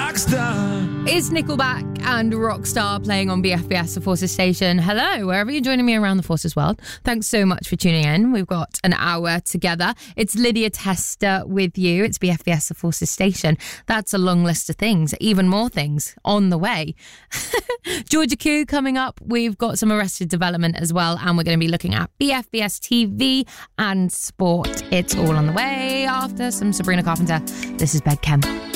Rockstar. It's Nickelback and Rockstar playing on BFBS, the Forces Station. Hello, wherever you're joining me around the Forces world. Thanks so much for tuning in. We've got an hour together. It's Lydia Tester with you. It's BFBS, the Forces Station. That's a long list of things, even more things on the way. Georgia Koo coming up. We've got some Arrested Development as well, and we're going to be looking at BFBS TV and sport. It's all on the way after some Sabrina Carpenter. This is Bed Chem.